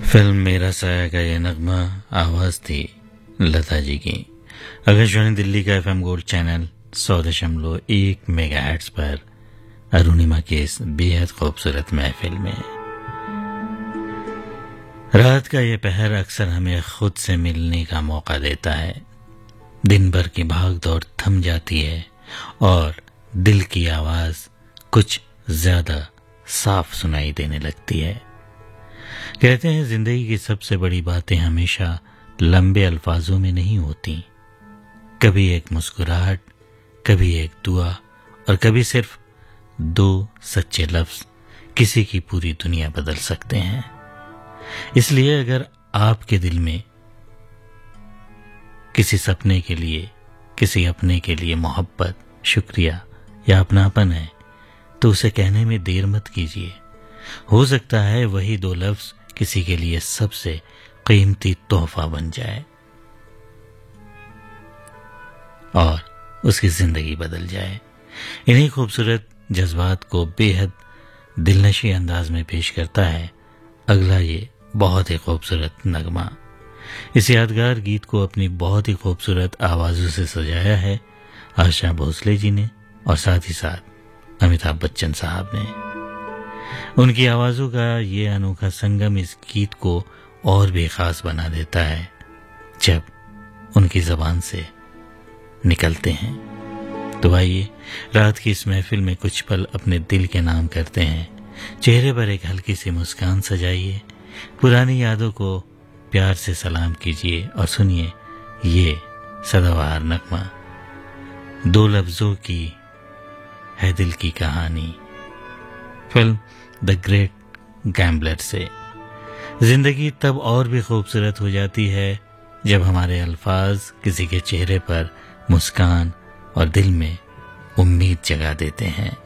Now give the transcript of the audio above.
Film मेरा साया का ये नगमा आवाज थी लता जी की। आकाशवाणी दिल्ली का FM गोल्ड चैनल 100.1 मेगाहर्ट्ज पर अरुणिमा की इस बेहद खूबसूरत महफिल में रात का ये पहर अक्सर हमें खुद से मिलने का मौका देता है। दिन भर की भाग दौड़ थम जाती है और दिल की आवाज कुछ ज्यादा साफ सुनाई देने लगती है। कहते हैं जिंदगी की सबसे बड़ी बातें हमेशा लंबे अल्फाजों में नहीं होती। कभी एक मुस्कुराहट, कभी एक दुआ और कभी सिर्फ दो सच्चे लफ्ज किसी की पूरी दुनिया बदल सकते हैं। इसलिए अगर आपके दिल में किसी सपने के लिए, किसी अपने के लिए मोहब्बत, शुक्रिया या अपनापन है तो उसे कहने में देर मत कीजिए। हो सकता है वही दो लफ्ज किसी के लिए सबसे कीमती तोहफा बन जाए और उसकी जिंदगी बदल जाए। इन्हीं खूबसूरत जज्बात को बेहद दिलनशी अंदाज में पेश करता है अगला ये बहुत ही खूबसूरत नगमा। इस यादगार गीत को अपनी बहुत ही खूबसूरत आवाजों से सजाया है आशा भोसले जी ने और साथ ही साथ अमिताभ बच्चन साहब ने। उनकी आवाजों का ये अनोखा संगम इस गीत को और भी खास बना देता है जब उनकी जबान से निकलते हैं। तो आइए रात की इस महफिल में कुछ पल अपने दिल के नाम करते हैं। चेहरे पर एक हल्की सी मुस्कान सजाइए, पुरानी यादों को प्यार से सलाम कीजिए और सुनिए ये सदाबहार नगमा। दो लफ्जों की है दिल की कहानी। फिल्म द ग्रेट गैम्बलर से। जिंदगी तब और भी खूबसूरत हो जाती है जब हमारे अल्फाज किसी के चेहरे पर मुस्कान और दिल में उम्मीद जगा देते हैं।